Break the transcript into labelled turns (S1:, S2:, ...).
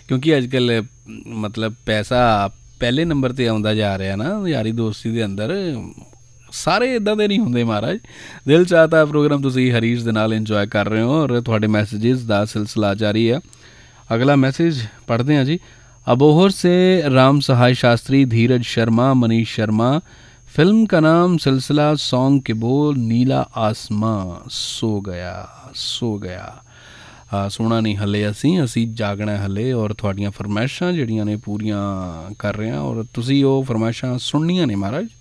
S1: ਕਿਉਂਕਿ ਅੱਜ ਕੱਲ੍ਹ ਮਤਲਬ ਪੈਸਾ ਪਹਿਲੇ ਨੰਬਰ 'ਤੇ ਆਉਂਦਾ ਜਾ ਰਿਹਾ ਨਾ ਯਾਰੀ ਦੋਸਤੀ ਦੇ ਅੰਦਰ। ਸਾਰੇ ਇੱਦਾਂ ਦੇ ਨਹੀਂ ਹੁੰਦੇ ਮਹਾਰਾਜ। ਦਿਲ ਚਾਹਤਾ ਪ੍ਰੋਗਰਾਮ ਤੁਸੀਂ ਹਰੀਸ਼ ਦੇ ਨਾਲ ਇੰਜੋਏ ਕਰ ਰਹੇ ਹੋ ਔਰ ਤੁਹਾਡੇ ਮੈਸੇजेस ਦਾ ਸਿਲਸਿਲਾ ਜਾਰੀ ਹੈ। ਅਗਲਾ ਮੈਸੇਜ ਪੜ੍ਹਦੇ हैं जी। अबोहर से राम सहाय शास्त्री, धीरज शर्मा, मनीष शर्मा। फिल्म का नाम सिलसिला, सॉन्ग के बोल नीला आसमां, सो गया। ਸੋਣਾ ਨਹੀਂ ਹਲੇ ਅਸੀਂ ਜਾਗਣਾ ਹਲੇ ਔਰ ਤੁਹਾਡੀਆਂ ਫਰਮਾਇਸ਼ਾਂ ਜਿਹੜੀਆਂ ਨੇ ਪੂਰੀਆਂ ਕਰ ਰਹੇ ਹਾਂ ਔਰ ਤੁਸੀਂ ਉਹ ਫਰਮਾਇਸ਼ਾਂ ਸੁਣਨੀਆਂ ਨੇ ਮਹਾਰਾਜ।